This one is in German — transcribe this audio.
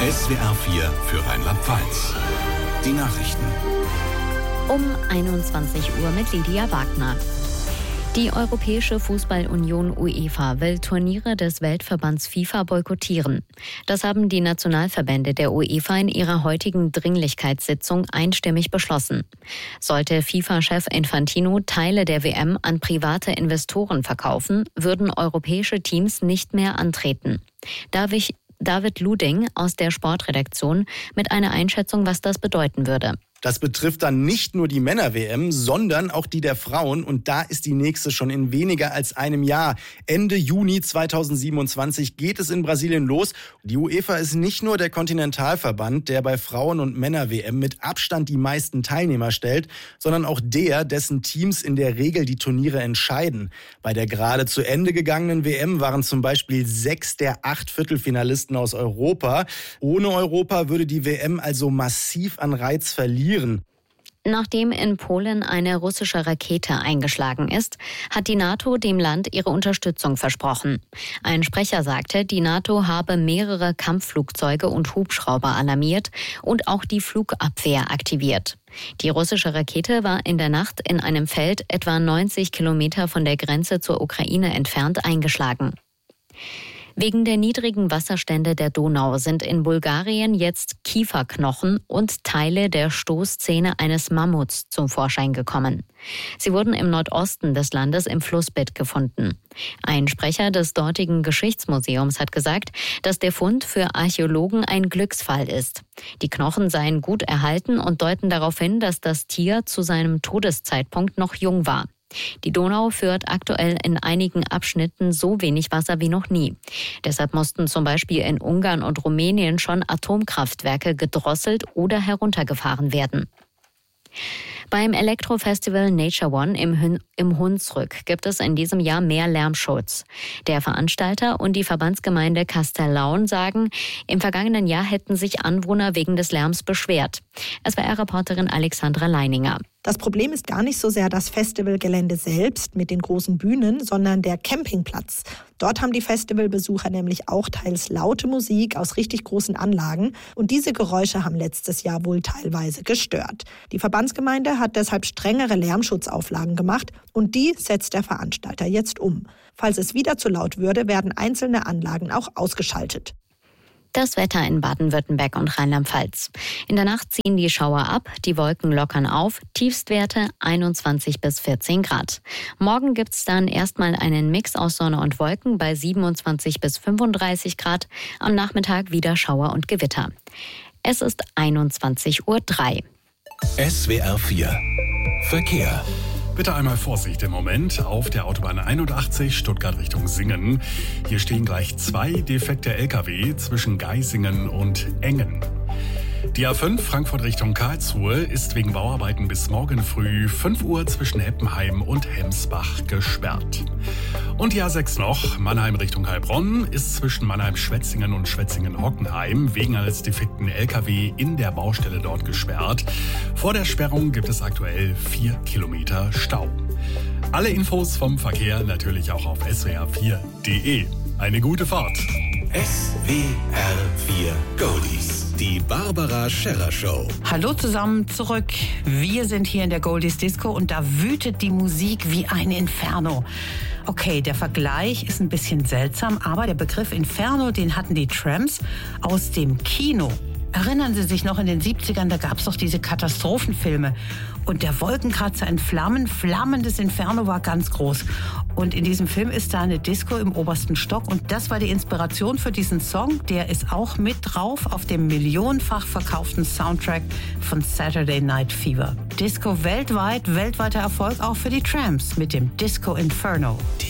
SWR 4 für Rheinland-Pfalz. Die Nachrichten. Um 21 Uhr mit Lydia Wagner. Die Europäische Fußballunion UEFA will Turniere des Weltverbands FIFA boykottieren. Das haben die Nationalverbände der UEFA in ihrer heutigen Dringlichkeitssitzung einstimmig beschlossen. Sollte FIFA-Chef Infantino Teile der WM an private Investoren verkaufen, würden europäische Teams nicht mehr antreten. David Luding aus der Sportredaktion mit einer Einschätzung, was das bedeuten würde. Das betrifft dann nicht nur die Männer-WM, sondern auch die der Frauen. Und da ist die nächste schon in weniger als einem Jahr. Ende Juni 2027 geht es in Brasilien los. Die UEFA ist nicht nur der Kontinentalverband, der bei Frauen- und Männer-WM mit Abstand die meisten Teilnehmer stellt, sondern auch der, dessen Teams in der Regel die Turniere entscheiden. Bei der gerade zu Ende gegangenen WM waren zum Beispiel 6 der 8 Viertelfinalisten aus Europa. Ohne Europa würde die WM also massiv an Reiz verlieren. Nachdem in Polen eine russische Rakete eingeschlagen ist, hat die NATO dem Land ihre Unterstützung versprochen. Ein Sprecher sagte, die NATO habe mehrere Kampfflugzeuge und Hubschrauber alarmiert und auch die Flugabwehr aktiviert. Die russische Rakete war in der Nacht in einem Feld etwa 90 Kilometer von der Grenze zur Ukraine entfernt eingeschlagen. Wegen der niedrigen Wasserstände der Donau sind in Bulgarien jetzt Kieferknochen und Teile der Stoßzähne eines Mammuts zum Vorschein gekommen. Sie wurden im Nordosten des Landes im Flussbett gefunden. Ein Sprecher des dortigen Geschichtsmuseums hat gesagt, dass der Fund für Archäologen ein Glücksfall ist. Die Knochen seien gut erhalten und deuten darauf hin, dass das Tier zu seinem Todeszeitpunkt noch jung war. Die Donau führt aktuell in einigen Abschnitten so wenig Wasser wie noch nie. Deshalb mussten zum Beispiel in Ungarn und Rumänien schon Atomkraftwerke gedrosselt oder heruntergefahren werden. Beim Elektrofestival Nature One im Hunsrück gibt es in diesem Jahr mehr Lärmschutz. Der Veranstalter und die Verbandsgemeinde Kastellaun sagen, im vergangenen Jahr hätten sich Anwohner wegen des Lärms beschwert. SWR-Reporterin Alexandra Leininger. Das Problem ist gar nicht so sehr das Festivalgelände selbst mit den großen Bühnen, sondern der Campingplatz. Dort haben die Festivalbesucher nämlich auch teils laute Musik aus richtig großen Anlagen. Und diese Geräusche haben letztes Jahr wohl teilweise gestört. Die Verbandsgemeinde hat deshalb strengere Lärmschutzauflagen gemacht und die setzt der Veranstalter jetzt um. Falls es wieder zu laut würde, werden einzelne Anlagen auch ausgeschaltet. Das Wetter in Baden-Württemberg und Rheinland-Pfalz. In der Nacht ziehen die Schauer ab, die Wolken lockern auf, Tiefstwerte 21 bis 14 Grad. Morgen gibt's dann erstmal einen Mix aus Sonne und Wolken bei 27 bis 35 Grad. Am Nachmittag wieder Schauer und Gewitter. Es ist 21:03 Uhr. SWR 4 Verkehr. Bitte einmal Vorsicht im Moment auf der Autobahn 81 Stuttgart Richtung Singen. Hier stehen gleich 2 defekte Lkw zwischen Geisingen und Engen. Die A5 Frankfurt Richtung Karlsruhe ist wegen Bauarbeiten bis morgen früh 5 Uhr zwischen Heppenheim und Hemsbach gesperrt. Und die A6 noch, Mannheim Richtung Heilbronn, ist zwischen Mannheim-Schwetzingen und Schwetzingen-Hockenheim wegen eines defekten Lkw in der Baustelle dort gesperrt. Vor der Sperrung gibt es aktuell 4 Kilometer Stau. Alle Infos vom Verkehr natürlich auch auf swr4.de. Eine gute Fahrt. SWR 4 Goldies. Die Barbara Scherrer Show. Hallo zusammen zurück. Wir sind hier in der Goldies Disco und da wütet die Musik wie ein Inferno. Okay, der Vergleich ist ein bisschen seltsam, aber der Begriff Inferno, den hatten die Tramps aus dem Kino. Erinnern Sie sich noch, in den 70ern, da gab es doch diese Katastrophenfilme. Und der Wolkenkratzer in Flammen, flammendes Inferno war ganz groß. Und in diesem Film ist da eine Disco im obersten Stock. Und das war die Inspiration für diesen Song. Der ist auch mit drauf auf dem millionenfach verkauften Soundtrack von Saturday Night Fever. Disco weltweit, weltweiter Erfolg auch für die Tramps mit dem Disco Inferno.